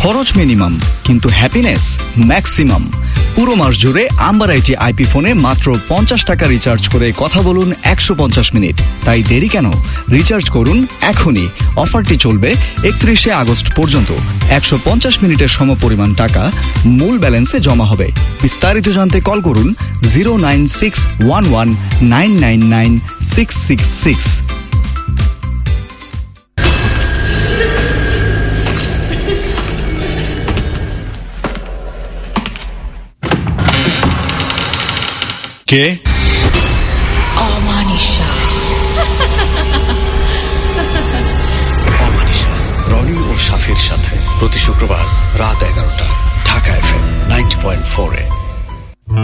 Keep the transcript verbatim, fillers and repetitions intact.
খরচ মিনিমাম কিন্তু happiness maximum. পুরো মাস জুড়ে আম্বার আইটি আইপি ফোনে মাত্র পঞ্চাশ টাকা রিচার্জ করে কথা বলুন একশো পঞ্চাশ মিনিট। তাই দেরি কেন? রিচার্জ করুন এখনই। অফারটি চলবে একত্রিশে আগস্ট পর্যন্ত। একশো পঞ্চাশ মিনিটের সমপরিমাণ টাকা মূল ব্যালেন্সে জমা হবে। বিস্তারিত জানতে কল করুন zero nine six one one nine nine nine six six six. কে? অমানিশা। অমানিশা রনি ও সাফির সাথে প্রতি শুক্রবার রাত এগারোটা Dhaka FM ninety point four এ।